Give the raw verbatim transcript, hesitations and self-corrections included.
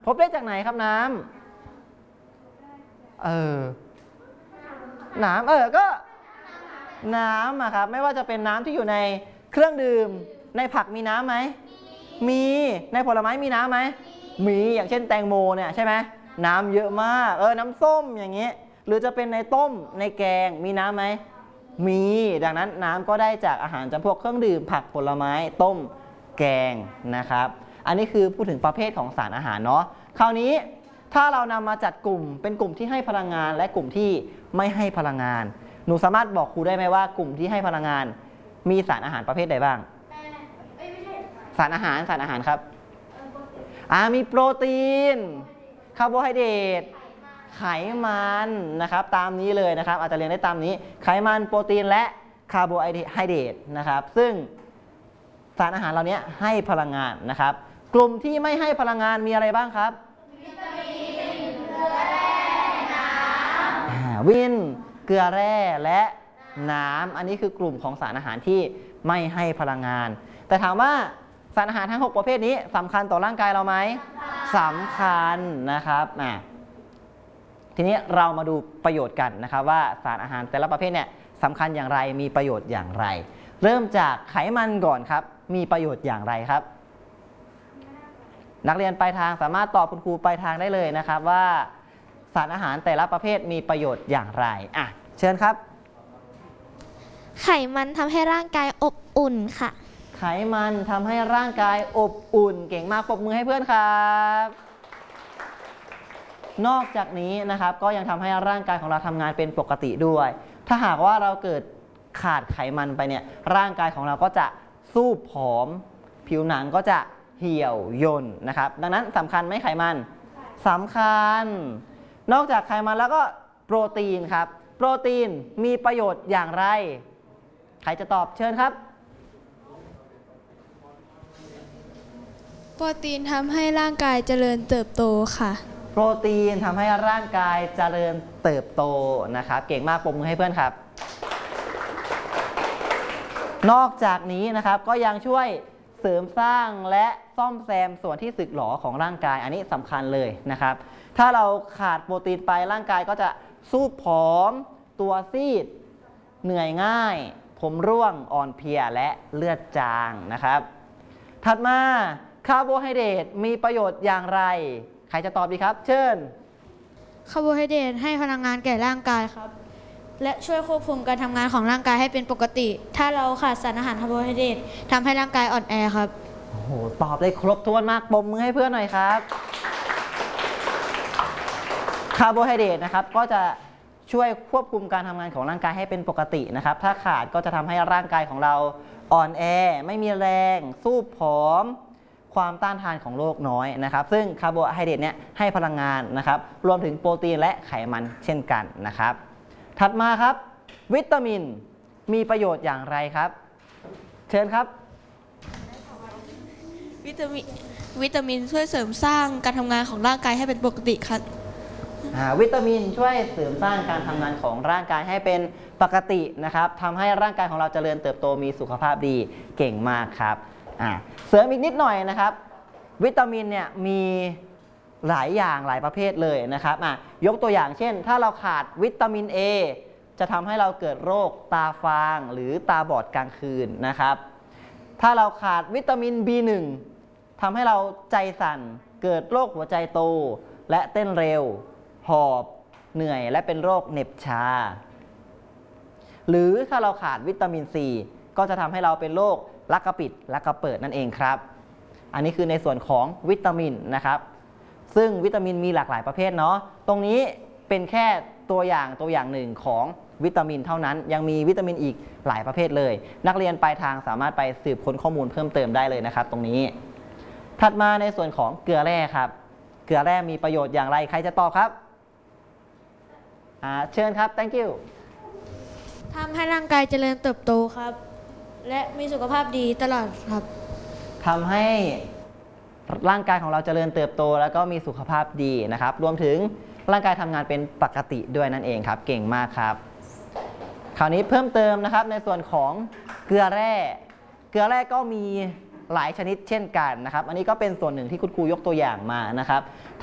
พบได้จากไหนครับน้ำเออน้ำเออก็น้ำอะครับไม่ว่าจะเป็นน้ำที่อยู่ในเครื่องดื่มในผักมีน้ำไหมมีในผลไม้มีน้ำไหมมีอย่างเช่นแตงโมเนี่ยใช่ไหมน้ำเยอะมากเออน้ำส้มอย่างเงี้ยหรือจะเป็นในต้มในแกงมีน้ำไหมมีดังนั้นน้ำก็ได้จากอาหารจำพวกเครื่องดื่มผักผลไม้ต้มแกงนะครับอันนี้คือพูดถึงประเภทของสารอาหารเนาะคราวนี้ถ้าเรานำมาจัดกลุ่มเป็นกลุ่มที่ให้พลังงานและกลุ่มที่ไม่ให้พลังงานหนูสามารถบอกครูได้ไหมว่ากลุ่มที่ให้พลังงานมีสารอาหารประเภทใดบ้างสารอาหารสารอาหารครับอ่ามีโปรตีนคาร์โบไฮเดรตไขมันนะครับตามนี้เลยนะครับอาจจะเรียนได้ตามนี้ไขมันโปรตีนและคาร์โบไฮเดรตนะครับซึ่งสารอาหารเหล่านี้ให้พลังงานนะครับกลุ่มที่ไม่ให้พลังงานมีอะไรบ้างครับวิตามินเกลือแร่น้ำวินเกลือแร่และน้ำอันนี้คือกลุ่มของสารอาหารที่ไม่ให้พลังงานแต่ถามว่าสารอาหารทั้งหกประเภทนี้สำคัญต่อร่างกายเราไหมสำคัญนะครับอ่ะทีนี้เรามาดูประโยชน์กันนะครับว่าสารอาหารแต่ละประเภทเนี่ยสำคัญอย่างไรมีประโยชน์อย่างไรเริ่มจากไขมันก่อนครับมีประโยชน์อย่างไรครับนักเรียนปลายทางสามารถตอบคุณครูปลายทางได้เลยนะครับว่าสารอาหารแต่ละประเภทมีประโยชน์อย่างไรอ่ะเชิญครับไขมันทำให้ร่างกายอบอุ่นค่ะไขมันทำให้ร่างกายอบอุ่นเก่งมากปรบมือให้เพื่อนครับนอกจากนี้นะครับก็ยังทำให้ร่างกายของเราทำงานเป็นปกติด้วยถ้าหากว่าเราเกิดขาดไขมันไปเนี่ยร่างกายของเราก็จะสู้ผอมผิวหนังก็จะเหี่ยวย่นนะครับดังนั้นสำคัญไหมไขมันสำคัญนอกจากไขมันแล้วก็โปรตีนครับโปรตีนมีประโยชน์อย่างไรใครจะตอบเชิญครับโปรตีนทำให้ร่างกายเจริญเติบโตค่ะโปรตีนทำให้ร่างกายเจริญเติบโตนะครับเก่งมากปรบมือให้เพื่อนครับนอกจากนี้นะครับก็ยังช่วยเสริมสร้างและซ่อมแซมส่วนที่สึกหรอของร่างกายอันนี้สำคัญเลยนะครับถ้าเราขาดโปรตีนไปร่างกายก็จะสู้ผอมตัวซีดเหนื่อยง่ายผมร่วงอ่อนเพลียและเลือดจางนะครับถัดมาคาร์โบไฮเดรตมีประโยชน์อย่างไรใครจะตอบดีครับเชิญคาร์โบไฮเดรตให้พลังงานแก่ร่างกายครับและช่วยควบคุมการทำงานของร่างกายให้เป็นปกติถ้าเราขาดสารอาหารคาร์โบไฮเดรตทำให้ร่างกายอ่อนแอครับโอ้โหตอบได้ครบถ้วนมากปรบมือให้เพื่อนหน่อยครับคาร์โบไฮเดรตนะครับก็จะช่วยควบคุมการทำงานของร่างกายให้เป็นปกตินะครับถ้าขาดก็จะทำให้ร่างกายของเราอ่อนแอไม่มีแรงสู้ผอมความต้านทานของโรคน้อยนะครับซึ่งคาร์โบไฮเดรตเนี่ยให้พลังงานนะครับรวมถึงโปรตีนและไขมันเช่นกันนะครับถัดมาครับวิตามินมีประโยชน์อย่างไรครับเชิญครับวิตามินวิตามินช่วยเสริมสร้างการทำงานของร่างกายให้เป็นปกติครับวิตามินช่วยเสริมสร้างการทำงานของร่างกายให้เป็นปกตินะครับทำให้ร่างกายของเราเจริญเติบโตมีสุขภาพดีเก่งมากครับเสริมอีกนิดหน่อยนะครับวิตามินเนี่ยมีหลายอย่างหลายประเภทเลยนะครับยกตัวอย่างเช่นถ้าเราขาดวิตามิน A จะทำให้เราเกิดโรคตาฟางหรือตาบอดกลางคืนนะครับถ้าเราขาดวิตามิน บี หนึ่ง ทำให้เราใจสั่นเกิดโรคหัวใจโตและเต้นเร็วหอบเหนื่อยและเป็นโรคเหน็บชาหรือถ้าเราขาดวิตามิน ซี ก็จะทำให้เราเป็นโรคลักกระปิดลักกระเปิดนั่นเองครับอันนี้คือในส่วนของวิตามินนะครับซึ่งวิตามินมีหลากหลายประเภทเนาะตรงนี้เป็นแค่ตัวอย่างตัวอย่างหนึ่งของวิตามินเท่านั้นยังมีวิตามินอีกหลายประเภทเลยนักเรียนปลายทางสามารถไปสืบค้นข้อมูลเพิ่มเติมได้เลยนะครับตรงนี้ถัดมาในส่วนของเกลือแร่ครับเกลือแร่มีประโยชน์อย่างไรใครจะตอบครับเชิญครับ thank you ทำให้ร่างกายเจริญเติบโตครับและมีสุขภาพดีตลอดครับทำให้ร่างกายของเราเจริญเติบโตแล้วก็มีสุขภาพดีนะครับรวมถึงร่างกายทำงานเป็นปกติด้วยนั่นเองครับเก่งมากครับคราวนี้เพิ่มเติมนะครับในส่วนของเกลือแร่เกลือแร่ก็มีหลายชนิดเช่นกันนะครับอันนี้ก็เป็นส่วนหนึ่งที่คุณครูยกตัวอย่างมานะครับ